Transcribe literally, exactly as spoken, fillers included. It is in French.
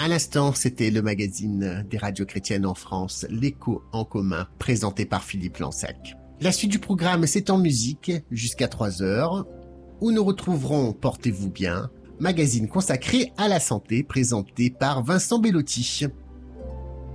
À l'instant, c'était le magazine des radios chrétiennes en France, l'Écho en commun, présenté par Philippe Lansac. La suite du programme, c'est en musique, jusqu'à trois heures, où nous retrouverons Portez-vous bien, magazine consacré à la santé, présenté par Vincent Bellotti.